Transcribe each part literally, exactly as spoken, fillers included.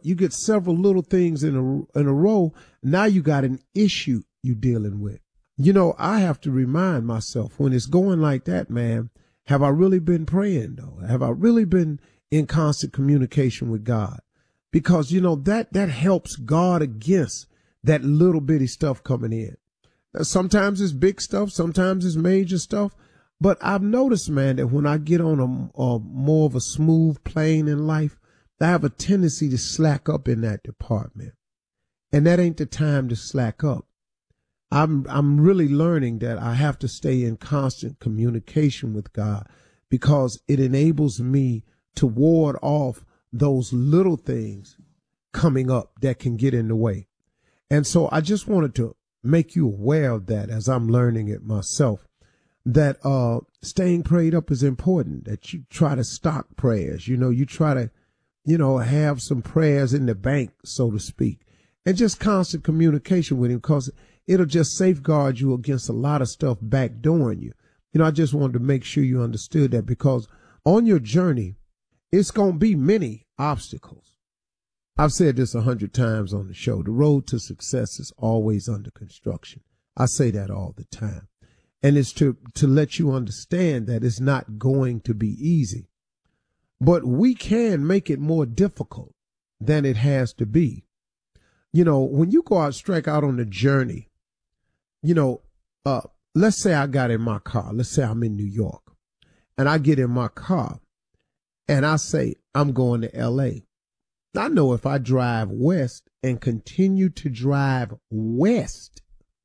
you get several little things in a, in a row. Now you got an issue you dealing with. You know, I have to remind myself when it's going like that, man, have I really been praying though? Have I really been in constant communication with God? Because, you know, that, that helps guard against that little bitty stuff coming in. Sometimes it's big stuff. Sometimes it's major stuff. But I've noticed, man, that when I get on a, a more of a smooth plane in life, I have a tendency to slack up in that department. And that ain't the time to slack up. I'm, I'm really learning that I have to stay in constant communication with God because it enables me to ward off those little things coming up that can get in the way. And so I just wanted to make you aware of that as I'm learning it myself, that uh, staying prayed up is important, that you try to stock prayers. You know, you try to, you know, have some prayers in the bank, so to speak, and just constant communication with him because it'll just safeguard you against a lot of stuff backdooring you. You know, I just wanted to make sure you understood that because on your journey, it's going to be many obstacles. I've said this a hundred times on the show. The road to success is always under construction. I say that all the time. And it's to, to let you understand that it's not going to be easy. But we can make it more difficult than it has to be. You know, when you go out, strike out on the journey, you know, uh, let's say I got in my car. Let's say I'm in New York and I get in my car and I say, I'm going to L A. I know if I drive west and continue to drive west,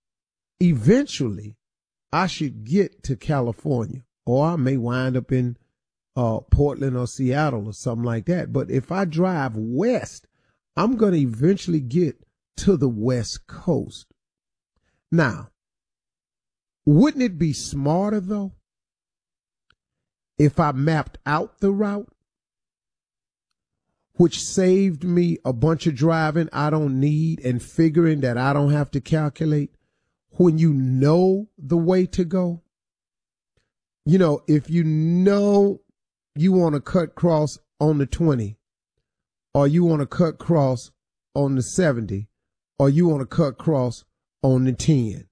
eventually I should get to California, or I may wind up in uh, Portland or Seattle or something like that. But if I drive west, I'm going to eventually get to the West Coast. Now, wouldn't it be smarter, though, if I mapped out the route, which saved me a bunch of driving I don't need and figuring that I don't have to calculate? When you know the way to go, you know, if you know you want to cut cross on the twenty, or you want to cut cross on the seventy, or you want to cut cross on the ten,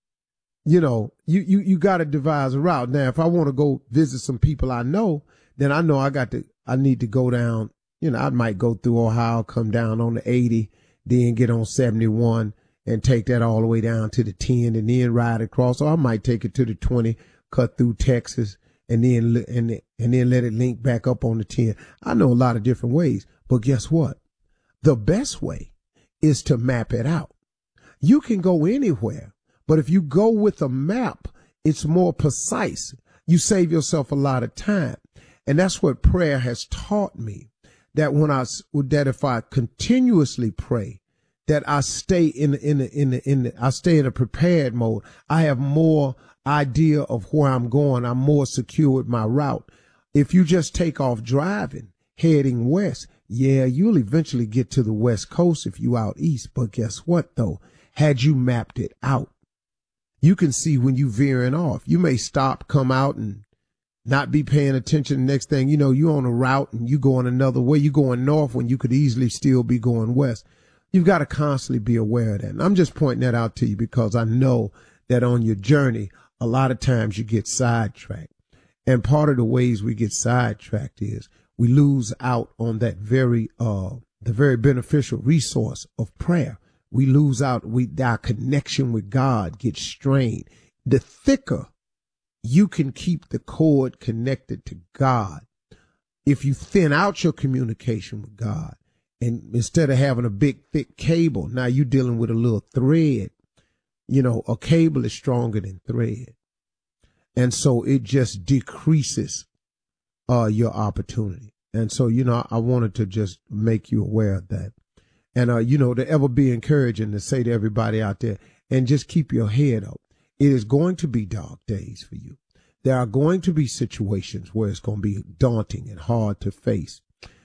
you know, you, you, you got to devise a route. Now, if I want to go visit some people I know, then I know I got to, I need to go down. You know, I might go through Ohio, come down on the eighty, then get on seventy-one and take that all the way down to the ten and then ride across. Or I might take it to the twenty, cut through Texas and then, and, and then let it link back up on the ten. I know a lot of different ways, but guess what? The best way is to map it out. You can go anywhere, but if you go with a map, it's more precise. You save yourself a lot of time. And that's what prayer has taught me. That when I, that if I continuously pray, that I stay in the, in the, in the, in the, I stay in a prepared mode. I have more idea of where I'm going. I'm more secure with my route. If you just take off driving, heading west, yeah, you'll eventually get to the West Coast if you out east. But guess what though? Had you mapped it out, you can see when you veering off. You may stop, come out and not be paying attention. The next thing you know, you're on a route and you going another way. You're going north when you could easily still be going west. You've got to constantly be aware of that. And I'm just pointing that out to you because I know that on your journey, a lot of times you get sidetracked. And part of the ways we get sidetracked is we lose out on that very, uh, the very beneficial resource of prayer. We lose out. We, our connection with God gets strained. The thicker you can keep the cord connected to God, if you thin out your communication with God, and instead of having a big, thick cable, now you're dealing with a little thread. You know, a cable is stronger than thread. And so it just decreases uh, your opportunity. And so, you know, I wanted to just make you aware of that. And, uh, you know, to ever be encouraging to say to everybody out there, and just keep your head up. It is going to be dark days for you. There are going to be situations where it's going to be daunting and hard to face.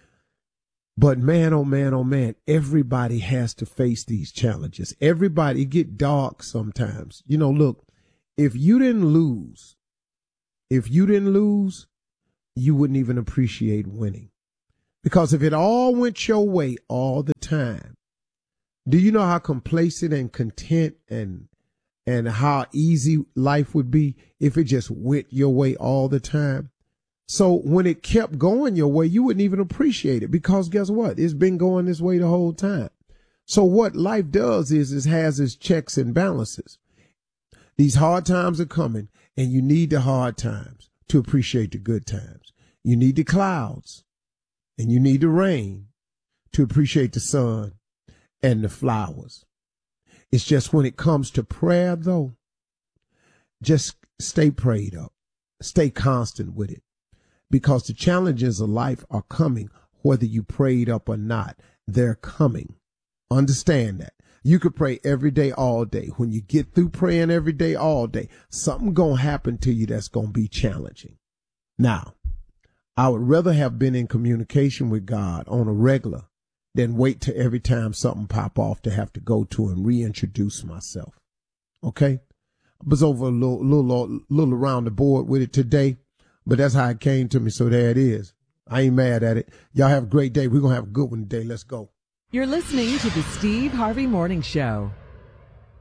But man, oh man, oh man, everybody has to face these challenges. Everybody get dark sometimes. You know, look, if you didn't lose, if you didn't lose, you wouldn't even appreciate winning. Because if it all went your way all the time, do you know how complacent and content and and how easy life would be if it just went your way all the time? So when it kept going your way, you wouldn't even appreciate it, because guess what? It's been going this way the whole time. So what life does is it has its checks and balances. These hard times are coming, and you need the hard times to appreciate the good times. You need the clouds and you need the rain to appreciate the sun and the flowers. It's just when it comes to prayer, though, just stay prayed up. Stay constant with it, because the challenges of life are coming, whether you prayed up or not. They're coming. Understand that. You could pray every day, all day. When you get through praying every day, all day, something going to happen to you that's going to be challenging. Now, I would rather have been in communication with God on a regular than wait till every time something pop off to have to go to and reintroduce myself. Okay? I was over a little, little, little around the board with it today, but that's how it came to me. So there it is. I ain't mad at it. Y'all have a great day. We're going to have a good one today. Let's go. You're listening to the Steve Harvey Morning Show.